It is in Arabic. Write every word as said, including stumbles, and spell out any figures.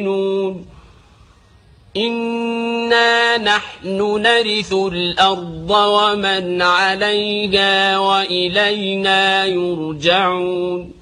إنا نحن نرث الأرض ومن عليها وإلينا يرجعون